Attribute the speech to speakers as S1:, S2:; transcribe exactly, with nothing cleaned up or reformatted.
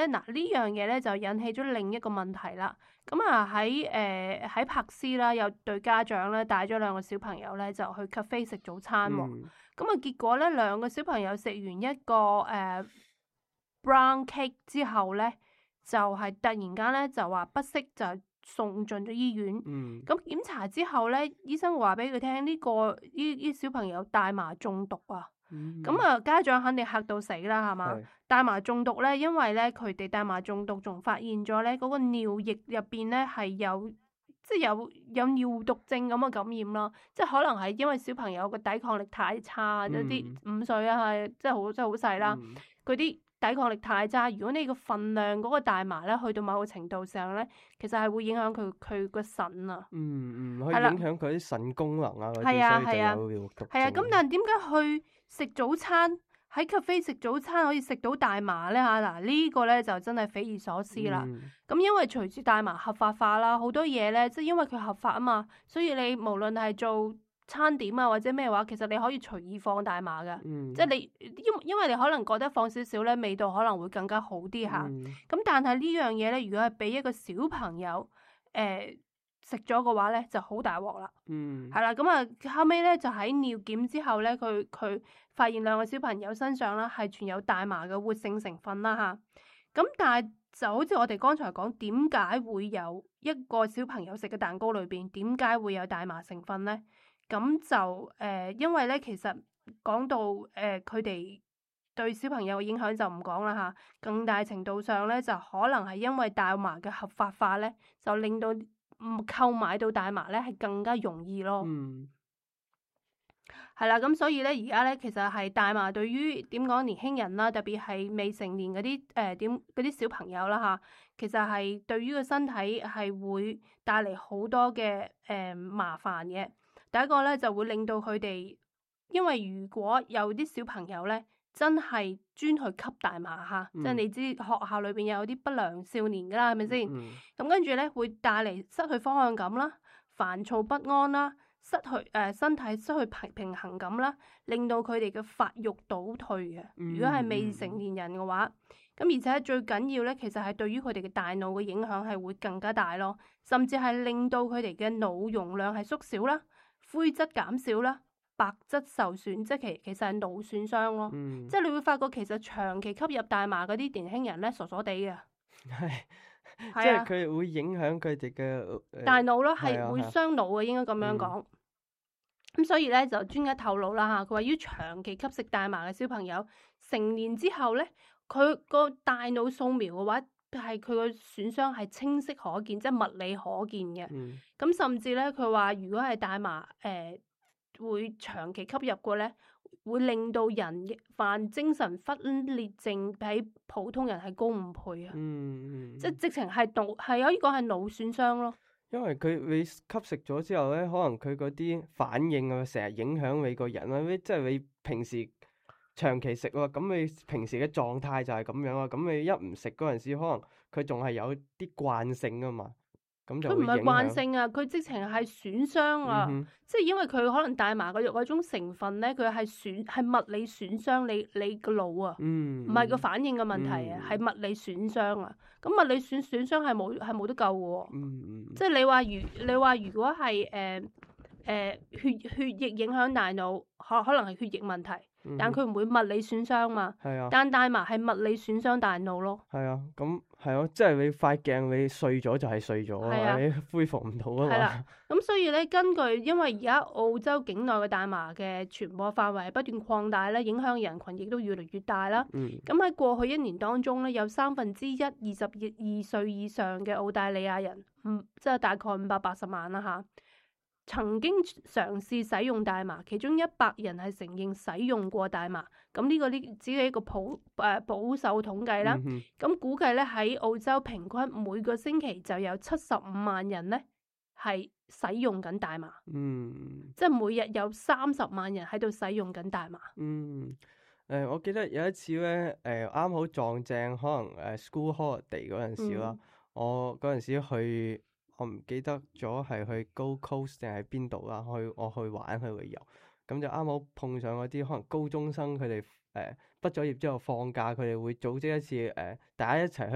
S1: 嗱呢樣嘢咧就引起咗另一個問題啦。咁啊喺誒喺柏斯啦，有對家長咧帶咗兩個小朋友咧就去 cafe 食早餐喎。
S2: 嗯
S1: 咁啊結果咧兩個小朋友食完一個誒、呃、brown cake 之後咧，就係、是、突然間咧就話不適就送進咗醫院。
S2: 嗯
S1: 咁檢查之後咧，醫生話俾佢聽呢個呢呢小朋友大麻中毒啊。
S2: 嗯，
S1: 咁啊，家長肯定嚇到死啦，係嘛？
S2: 係
S1: 大麻中毒咧，因為咧佢哋大麻中毒仲發現咗咧嗰個尿液入邊咧係有即係有有尿毒症咁嘅感染咯，即係可能係因為小朋友個抵抗力太差，一啲五歲啊係即係好即係好細啦，
S2: 嗯
S1: 佢啲抵抗力太差。如果你個份量嗰個大麻咧去到某個程度上咧，其實係會影響佢佢個腎啊。
S2: 嗯嗯，可以
S1: 係啦
S2: 影響佢啲腎功能啊嗰
S1: 係啊
S2: 啲，所以就
S1: 係啊
S2: 有尿毒
S1: 係啊，
S2: 症
S1: 咁但係點解去食早餐喺 cafe 食早餐可以食到大麻咧嚇？嗱、呢個咧就真係匪夷所思啦。
S2: 嗯
S1: 咁、因為隨住大麻合法化啦，好多嘢咧，即係因為佢合法啊嘛，所以你無論係做餐點啊或者咩話，其實你可以隨意放大麻嘅。
S2: 嗯，
S1: 即係你因因為你可能覺得放少少咧，味道可能會更加好啲嚇。咁、
S2: 嗯
S1: 但係呢樣嘢咧，如果係俾一個小朋友誒食咗嘅話咧，就好大鑊啦。
S2: 嗯
S1: 係啦，咁啊後尾咧就喺尿檢之後咧，佢佢發現兩個小朋友身上啦係存有大麻嘅活性成分啦吓。咁但係就好似我哋剛才講，點解會有一個小朋友食嘅蛋糕裏邊，點解會有大麻成分咧？咁就誒、呃，因為咧其實講到誒佢哋對小朋友嘅影響就唔講啦吓，更大程度上咧就可能係因為大麻嘅合法化咧，就令到唔購買到大麻咧係更加容易咯。
S2: 嗯
S1: 係啦，咁所以咧，而家咧其實係大麻對於點講年輕人啦，特別係未成年嗰啲誒點嗰啲小朋友啦吓，其實係對於個身體係會帶嚟好多嘅誒、呃、麻煩嘅。第一個咧就會令到佢哋，因為如果有啲小朋友咧真係專去吸大麻吓，
S2: 嗯
S1: 即係你知學校裏邊有啲不良少年噶啦，係咪先？
S2: 嗯
S1: 咁跟住咧會帶嚟失去方向感啦、煩躁不安啦。失去誒、呃、身體失去平平衡感啦，令到佢哋嘅發育倒退嘅。
S2: 嗯
S1: 如果係未成年人嘅話，咁、而且最緊要咧，其實係對於佢哋嘅大腦嘅影響係會更加大咯，甚至係令到佢哋嘅腦容量係縮小啦、灰質減少啦、白質受損，即係其其實係腦損傷咯。
S2: 嗯，
S1: 即係你會發覺其實長期吸入大麻嗰啲年輕人咧，傻傻地嘅。
S2: 係。即
S1: 係啊，
S2: 係佢會影響佢哋嘅誒
S1: 大腦咯，係
S2: 係啊係啊
S1: 會傷腦嘅，應該咁樣講。咁、所以咧就專家透露啦嚇，佢話於長期吸食大麻嘅小朋友成年之後咧，佢個大腦掃描嘅話係佢個損傷係清晰可見，即係物理可見嘅。
S2: 嗯
S1: 咁、甚至咧佢話，如果係大麻誒、呃、會長期吸入過咧，會令到人患精神分裂症比普通人係高五倍啊！
S2: 嗯嗯，
S1: 即係直情係腦係可以講係腦損傷咯。
S2: 因為佢你吸食咗之後咧，可能佢嗰啲反應啊，成日影響你個人啊，即係你平時長期食喎，咁你平時嘅狀態就係咁樣啊，咁你一唔食嗰陣時，可能佢仲係有啲慣性啊嘛，咁就
S1: 佢唔係
S2: 會影響。
S1: 慣性啊，佢直情係損傷啊！
S2: 嗯哼
S1: 即係因為佢可能大麻嗰嗰種成分咧，佢係損係物理損傷你你個腦啊，
S2: 嗯，
S1: 唔係個反應嘅問題啊，係、
S2: 嗯
S1: 物理損傷啊。咁物理損損傷係冇係冇得救嘅喎、
S2: 嗯嗯，
S1: 即係你話如你話如果係誒誒血血液影響大腦，可可能係血液問題，但佢唔會物理損傷嘛。
S2: 係啊，
S1: 但大麻係物理損傷大腦咯。
S2: 係啊，咁係咯，即係你塊鏡你碎咗就係碎咗
S1: 係啊
S2: 啊，你恢復唔到啊嘛。
S1: 係啦，咁所以咧，根據因為而家澳洲境內嘅大麻嘅傳播範圍不斷擴大咧，影響人群亦都越嚟越大啦。
S2: 嗯
S1: 咁喺過去一年當中咧，有三分之一二十二歲以上嘅澳大利亞人，嗯，即係大概五百八十萬啦吓，曾經嘗試使用大麻，其中一百人係承認使用過大麻。咁呢個呢只係一個普誒、呃、保守統計啦。
S2: 嗯哼
S1: 咁估計咧喺澳洲平均每個星期就有七十五萬人咧係使用緊大麻，
S2: 嗯
S1: 即係每日有三十萬人喺度使用緊大麻。
S2: 嗯，誒、我記得有一次咧，誒、啱好撞正可能誒、school holiday 嗰陣時啦，
S1: 嗯
S2: 我嗰陣時去，我唔記得咗係去 Gold Coast 定係邊度啦，去我去玩去旅遊，咁就啱好碰上嗰啲可能高中生佢哋誒畢咗業之後放假，佢哋會組織一次誒、大家一齊去